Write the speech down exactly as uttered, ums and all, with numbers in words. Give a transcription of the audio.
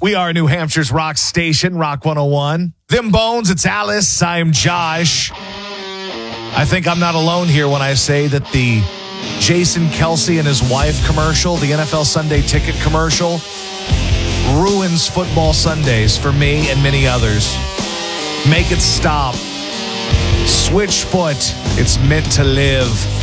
We are New Hampshire's rock station, Rock one oh one. Them Bones, it's Alice. I'm Josh. I think I'm not alone here when I say that the Jason Kelce and his wife commercial, the N F L Sunday Ticket commercial, ruins football Sundays for me and many others. Make it stop. Switch foot. It's meant to live.